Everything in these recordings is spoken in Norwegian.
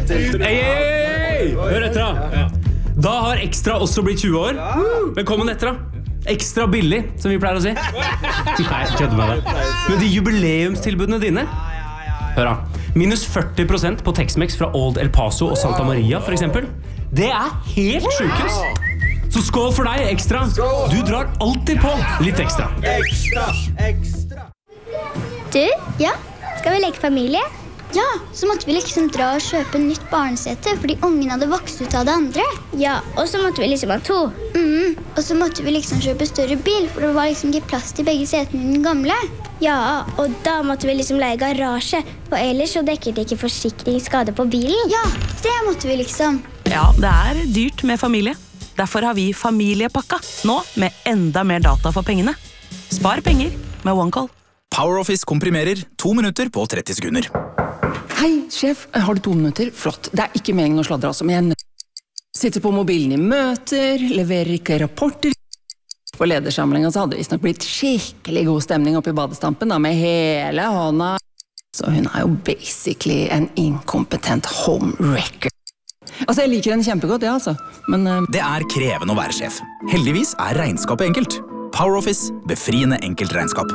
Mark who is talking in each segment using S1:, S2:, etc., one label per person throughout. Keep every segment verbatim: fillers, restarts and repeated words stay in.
S1: Hei, hei, hør etter da. Da har Extra også blitt tjue år. Velkommen etter da. Ekstra billig, som vi pleier å si. Nei, jeg kødder med det. Men de jubileumstilbudene dine, hør da. Minus førti prosent på Tex-Mex fra Old El Paso og Santa Maria, for eksempel. Det er helt sjukes. Så skål for deg, Ekstra. Du drar alltid på litt ekstra.
S2: Ekstra, ekstra.
S3: Du, ja, skal vi leke familie? Ja, så måtte vi liksom dra og kjøpe nytt barnesete, fordi ungen hadde vokst ut av det andre. Ja, og så måtte vi liksom ha to. Mm, og så måtte vi liksom kjøpe større bil, for det var liksom ikke plass til begge setene i den gamle. Ja, og da måtte vi liksom leie garasje, for ellers så dekket ikke forsikringsskade på bilen. Ja, det måtte vi liksom.
S4: Ja, det er dyrt med familie. Derfor har vi familiepakka, nå med enda mer data for pengene. Spar penger med OneCall.
S5: PowerOffice komprimerer to minutter på tretti sekunder.
S6: Hei, sjef, har du to minutter? Flott, det er ikke meningen å sladre altså, men jeg sitter på mobilen i møter, leverer ikke rapporter. På ledersamlingen så hadde det visst nok blitt skikkelig god stemning oppe i badestampen da, med hele hånda. Så hun er jo basically en inkompetent homewrecker. Altså, jeg liker henne kjempegodt, ja, altså. Men uh...
S5: det er krevende å være sjef. Heldigvis er regnskapet enkelt. PowerOffice, befriende enkelt regnskap.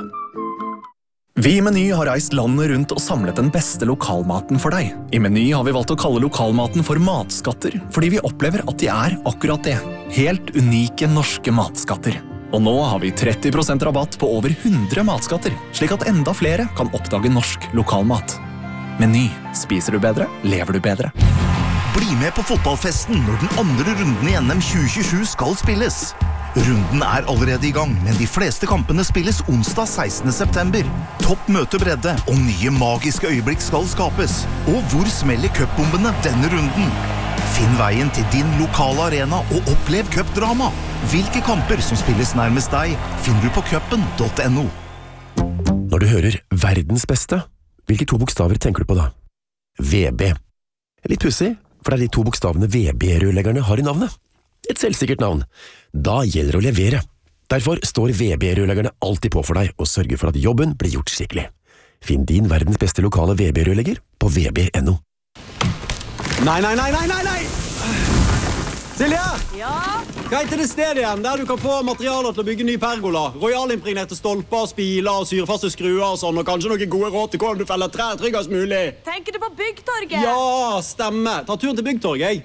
S7: Vi i Meny har reist landet rundt og samlet den beste lokalmaten for deg. I Meny har vi valgt å kalle lokalmaten for matskatter, fordi vi opplever at de er akkurat det. Helt unike norske matskatter. Og nå har vi tretti prosent rabatt på over hundre matskatter, slik at enda flere kan oppdage norsk lokalmat. Meny. Spiser du bedre, lever du bedre.
S8: Bli med på fotballfesten når den andre runden i N M tjue tjuesju skal spilles. Runden er allerede i gang, men de fleste kampene spilles onsdag sekstende september. Topp møter bredde, og nye magiske øyeblikk skal skapes. Og hvor smeller cupbombene denne runden? Finn veien til din lokale arena og opplev cupdrama. Hvilke kamper som spilles nærmest deg, finner du på cupen punktum no.
S9: Når du hører verdens beste, hvilke to bokstaver tenker du på da? V B. Litt pussig, for det er de to bokstavene V B-rørleggerne har i navnet. Et selvsikkert navn. Da gjelder det å levere. Derfor står V B-rørleggerne alltid på for deg og sørger for at jobben blir gjort skikkelig. Finn din verdens beste lokale V B-rørlegger på v b punktum no.
S2: Nei, nei, nei, nei, nei, nei! Silje!
S4: Ja?
S2: Hva heter det stedet igjen, der du kan få materialer til å bygge ny pergola? Royalimpregnerte stolper, spiler, syrefaste skruer og sånn, og kanskje noen gode råd til hvordan du feller trær tryggest mulig.
S4: Tenker du på Byggtorget?
S2: Ja, stemme. Ta turen til Byggtorget, jeg.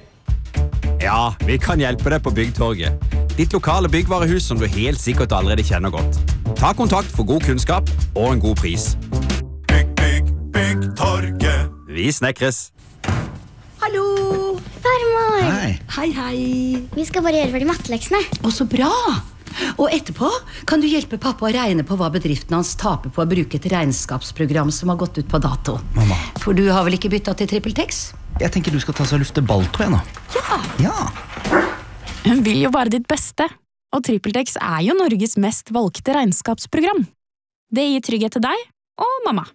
S10: Ja, vi kan hjelpe deg på Byggtorget. Ditt lokale byggvarehus som du helt sikkert allerede kjenner godt. Ta kontakt for god kunnskap og en god pris.
S8: Bygg, bygg, Byggtorget.
S10: Vi snekres.
S3: Hallo! Farmor!
S11: Hei.
S3: Hei, hei. Vi skal bare gjøre ferdig matteleksene.
S11: Å, så bra! Og etterpå kan du hjelpe pappa å regne på hva bedriften hans taper på å bruke et regnskapsprogram som har gått ut på dato.
S12: Mamma.
S11: For du har vel ikke byttet til TrippelTex?
S12: Jeg tenker du skal ta seg og lufte balltå igjen nå.
S11: Ja.
S12: Ja.
S13: Hun vil jo bare ditt beste, og TrippelTex er jo Norges mest valgte regnskapsprogram. Det gir trygghet til deg og mamma.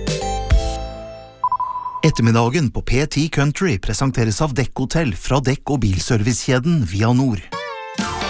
S8: Ettermiddagen på P ti Country presenteres av Dekk Hotel fra dekk- og bilservicekjeden Via Nord.